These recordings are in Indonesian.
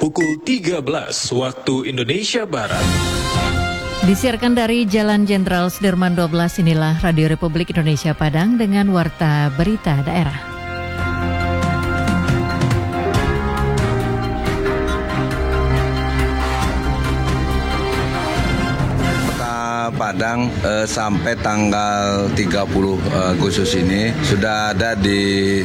pukul 13 waktu Indonesia Barat. Disiarkan dari Jalan Jenderal Sudirman 12, inilah Radio Republik Indonesia Padang dengan Warta Berita Daerah. Padang sampai tanggal 30 Agustus ini sudah ada di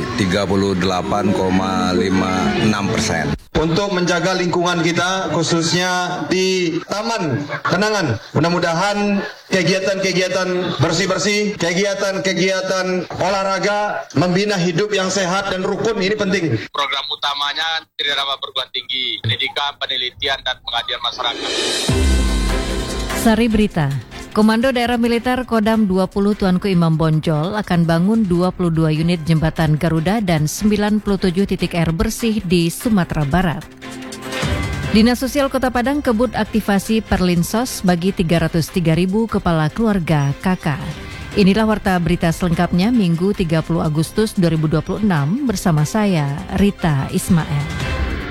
38,56%. Untuk menjaga lingkungan kita, khususnya di Taman Kenangan. Mudah-mudahan kegiatan-kegiatan bersih-bersih, kegiatan-kegiatan olahraga, membina hidup yang sehat dan rukun ini penting. Program utamanya Tridharma Perguruan Tinggi, pendidikan, penelitian, dan pengabdian masyarakat. Sari Berita. Komando Daerah Militer Kodam 20 Tuanku Imam Bonjol akan bangun 22 unit jembatan Garuda dan 97 titik air bersih di Sumatera Barat. Dinas Sosial Kota Padang kebut aktivasi Perlinsos bagi 303.000 kepala keluarga KK. Inilah warta berita selengkapnya Minggu 30 Agustus 2026 bersama saya, Rita Ismail.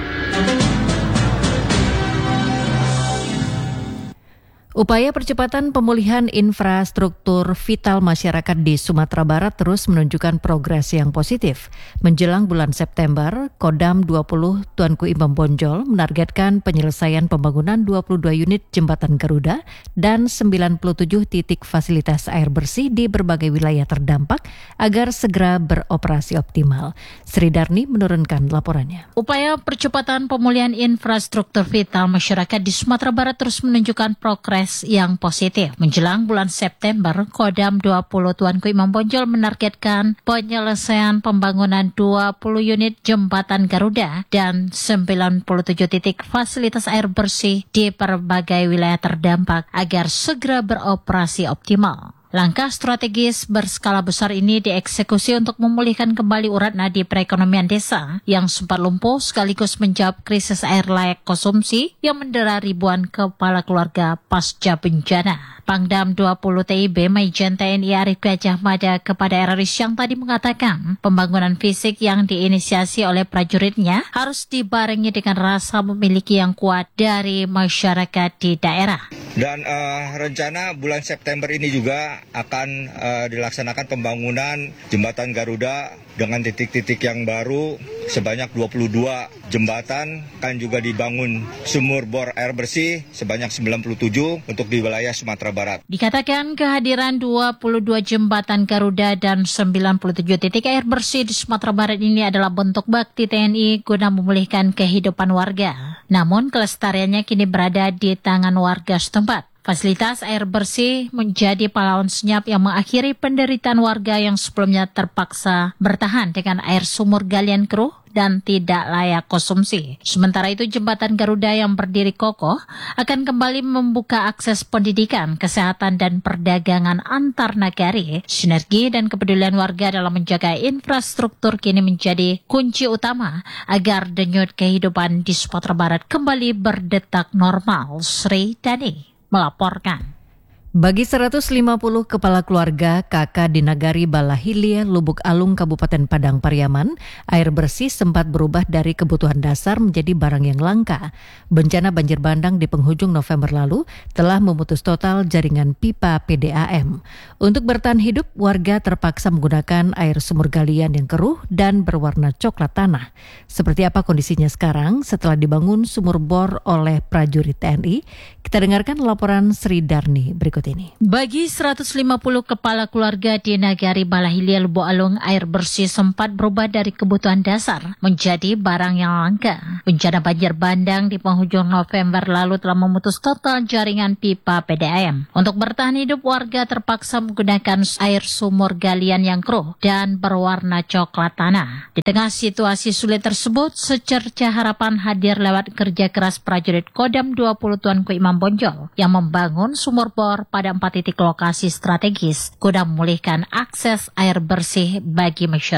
Upaya percepatan pemulihan infrastruktur vital masyarakat di Sumatera Barat terus menunjukkan progres yang positif. Menjelang bulan September, Kodam 20 Tuanku Imam Bonjol menargetkan penyelesaian pembangunan 22 unit jembatan Garuda dan 97 titik fasilitas air bersih di berbagai wilayah terdampak agar segera beroperasi optimal. Sri Darni menurunkan laporannya. Upaya percepatan pemulihan infrastruktur vital masyarakat di Sumatera Barat terus menunjukkan progres yang positif. Menjelang bulan September, Kodam 20 Tuanku Imam Bonjol menargetkan penyelesaian pembangunan 20 unit jembatan Garuda dan 97 titik fasilitas air bersih di berbagai wilayah terdampak agar segera beroperasi optimal. Langkah strategis berskala besar ini dieksekusi untuk memulihkan kembali urat nadi perekonomian desa yang sempat lumpuh sekaligus menjawab krisis air layak konsumsi yang mendera ribuan kepala keluarga pasca bencana. Pangdam 20 TIB Majen TNI Arief Gajah Mada kepada RRI Siang tadi mengatakan pembangunan fisik yang diinisiasi oleh prajuritnya harus dibarengi dengan rasa memiliki yang kuat dari masyarakat di daerah. Dan rencana bulan September ini juga akan dilaksanakan pembangunan jembatan Garuda dengan titik-titik yang baru sebanyak 22 jembatan, kan juga dibangun sumur bor air bersih sebanyak 97 untuk di wilayah Sumatera Barat. Dikatakan kehadiran 22 jembatan Garuda dan 97 titik air bersih di Sumatera Barat ini adalah bentuk bakti TNI guna memulihkan kehidupan warga. Namun kelestariannya kini berada di tangan warga setempat. Fasilitas air bersih menjadi pahlawan senyap yang mengakhiri penderitaan warga yang sebelumnya terpaksa bertahan dengan air sumur galian keruh dan tidak layak konsumsi. Sementara itu jembatan Garuda yang berdiri kokoh akan kembali membuka akses pendidikan, kesehatan dan perdagangan antar nagari. Sinergi dan kepedulian warga dalam menjaga infrastruktur kini menjadi kunci utama agar denyut kehidupan di Sumatera Barat kembali berdetak normal. Sri Dani melaporkan. Bagi 150 kepala keluarga KK di Nagari Balahilia, Lubuk Alung, Kabupaten Padang Pariaman, air bersih sempat berubah dari kebutuhan dasar menjadi barang yang langka. Bencana banjir bandang di penghujung November lalu telah memutus total jaringan pipa PDAM. Untuk bertahan hidup, warga terpaksa menggunakan air sumur galian yang keruh dan berwarna coklat tanah. Seperti apa kondisinya sekarang setelah dibangun sumur bor oleh prajurit TNI? Kita dengarkan laporan Sri Darni berikut ini. Bagi 150 kepala keluarga di Nagari Balahilia Lubuk Alung, air bersih sempat berubah dari kebutuhan dasar menjadi barang yang langka. Bencana banjir bandang di penghujung November lalu telah memutus total jaringan pipa PDAM. Untuk bertahan hidup, warga terpaksa menggunakan air sumur galian yang keruh dan berwarna coklat tanah. Di tengah situasi sulit tersebut, secerca harapan hadir lewat kerja keras prajurit Kodam 20 Tuanku Imam Bonjol yang membangun sumur bor pada 4 titik lokasi strategis guna memulihkan akses air bersih bagi masyarakat.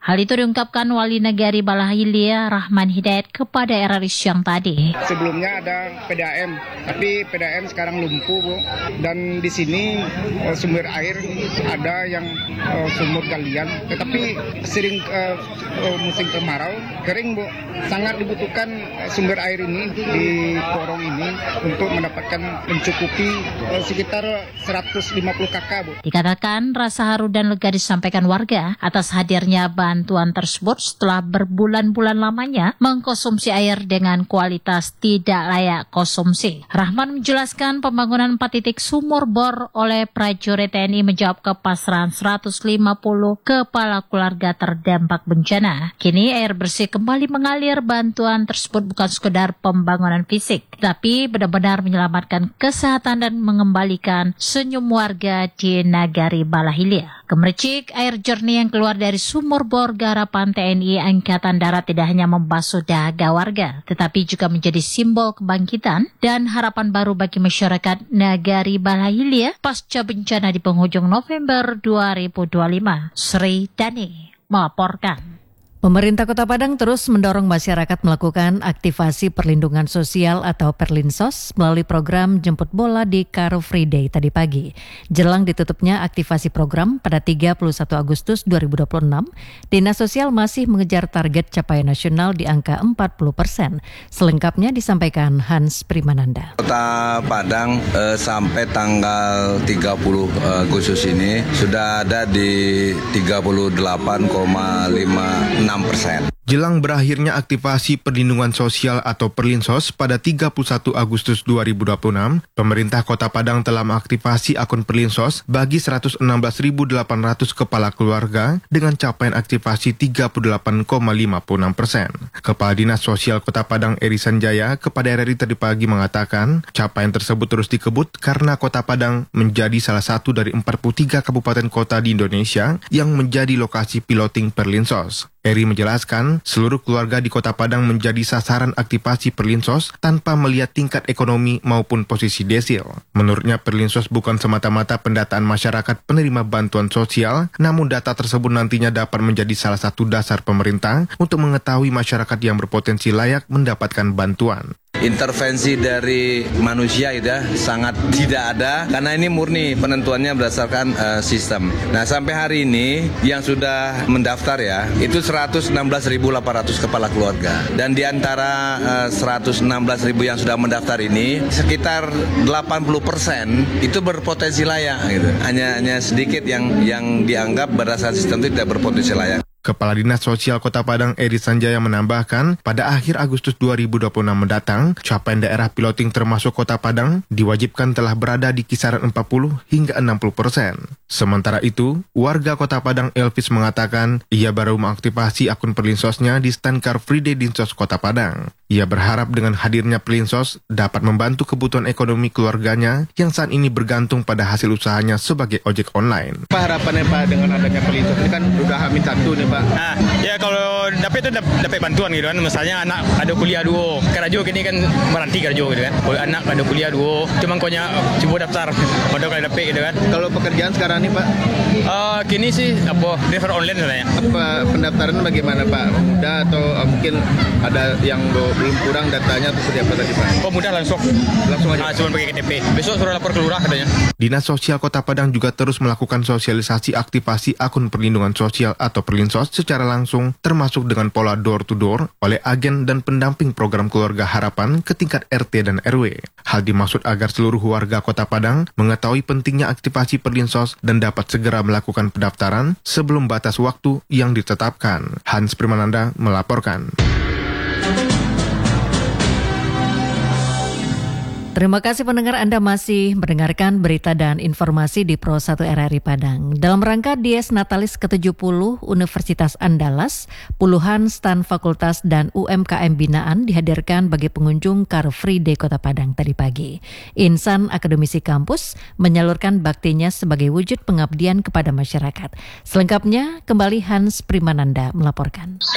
Hal itu diungkapkan Wali Negari Balahilia Rahman Hidayat kepada RRI siang tadi. Sebelumnya ada PDAM, tapi PDAM sekarang lumpuh, Bu. Dan di sini sumber air ada yang sumur galian, tetapi sering musim kemarau kering, Bu. Sangat dibutuhkan sumber air ini di Porong ini untuk mendapatkan mencukupi sekitar 150 KK, Bu. Dikatakan rasa haru dan lega disampaikan warga atas hadirnya bantuan tersebut setelah berbulan-bulan lamanya mengkonsumsi air dengan kualitas tidak layak konsumsi. Rahman menjelaskan pembangunan 4 titik sumur bor oleh prajurit TNI menjawab kepasrahan 150 kepala keluarga terdampak bencana. Kini air bersih kembali mengalir. Bantuan tersebut bukan sekedar pembangunan fisik, tapi benar-benar menyelamatkan kesehatan dan mengembalikan senyum warga di Nagari Balahilia. Gemericik air jernih yang keluar dari sumur bor garapan TNI Angkatan Darat tidak hanya membasuh dahaga warga, tetapi juga menjadi simbol kebangkitan dan harapan baru bagi masyarakat Nagari Balahilia pasca bencana di penghujung November 2025. Sri Dani melaporkan. Pemerintah Kota Padang terus mendorong masyarakat melakukan aktivasi perlindungan sosial atau Perlinsos melalui program jemput bola di Car Free Day tadi pagi. Jelang ditutupnya aktivasi program pada 31 Agustus 2026, Dinas Sosial masih mengejar target capaian nasional di angka 40%. Selengkapnya disampaikan Hans Primananda. Kota Padang sampai tanggal 30 Agustus ini sudah ada di 38,56%. Jelang berakhirnya aktivasi perlindungan sosial atau Perlinsos pada 31 Agustus 2026, pemerintah Kota Padang telah mengaktifasi akun Perlinsos bagi 116.800 kepala keluarga dengan capaian aktivasi 38,56%. Kepala Dinas Sosial Kota Padang Eri Sanjaya kepada RRI tadi pagi mengatakan, capaian tersebut terus dikebut karena Kota Padang menjadi salah satu dari 43 kabupaten kota di Indonesia yang menjadi lokasi piloting Perlinsos. Eri menjelaskan, seluruh keluarga di Kota Padang menjadi sasaran aktivasi Perlinsos tanpa melihat tingkat ekonomi maupun posisi desil. Menurutnya, Perlinsos bukan semata-mata pendataan masyarakat penerima bantuan sosial, namun data tersebut nantinya dapat menjadi salah satu dasar pemerintah untuk mengetahui masyarakat yang berpotensi layak mendapatkan bantuan. Intervensi dari manusia itu sangat tidak ada karena ini murni penentuannya berdasarkan sistem. Nah, sampai hari ini yang sudah mendaftar ya itu 116.800 kepala keluarga, dan di antara 116.000 yang sudah mendaftar ini sekitar 80% itu berpotensi layak gitu. Hanya sedikit yang dianggap berdasarkan sistem itu tidak berpotensi layak. Kepala Dinas Sosial Kota Padang Eri Sanjaya menambahkan, pada akhir Agustus 2026 mendatang, capaian daerah piloting termasuk Kota Padang diwajibkan telah berada di kisaran 40 hingga 60%. Sementara itu, warga Kota Padang Elvis mengatakan ia baru mengaktifasi akun Perlinsosnya di stand Car Free Day Dinsos Kota Padang. Ia berharap dengan hadirnya Perlinsos dapat membantu kebutuhan ekonomi keluarganya yang saat ini bergantung pada hasil usahanya sebagai ojek online. Apa harapannya Pak dengan adanya Perlinsos ini kan udah Hamil 1 nih Pak? Nah, ya kalau dapat bantuan gitu kan, misalnya anak ada kuliah dulu, karena juga ini kan meranti kerja gitu kan, kalau anak ada kuliah dulu, cuma konya coba daftar, pada kalau dapat gitu kan. Kalau pekerjaan sekarang nih Pak? Kini sih driver online sebenarnya. Apa pendaftaran bagaimana Pak? Mudah atau mungkin ada yang belum kurang datanya atau seperti apa tadi Pak? Oh mudah langsung aja. Cuma pakai KTP. Besok suruh lapor ke lurah katanya. Dinas Sosial Kota Padang juga terus melakukan sosialisasi aktivasi akun perlindungan sosial atau Perlinsos secara langsung, termasuk dengan pola door-to-door oleh agen dan pendamping program Keluarga Harapan ke tingkat RT dan RW. Hal dimaksud agar seluruh warga Kota Padang mengetahui pentingnya aktivasi Perlinsos dan dapat segera melakukan pendaftaran sebelum batas waktu yang ditetapkan. Hans Primananda melaporkan. Terima kasih pendengar, Anda masih mendengarkan berita dan informasi di Pro 1 RRI Padang. Dalam rangka Dies Natalis ke-70 Universitas Andalas, puluhan stan fakultas dan UMKM binaan dihadirkan bagi pengunjung Car Free Day Kota Padang tadi pagi. Insan akademisi kampus menyalurkan baktinya sebagai wujud pengabdian kepada masyarakat. Selengkapnya kembali Hans Primananda melaporkan.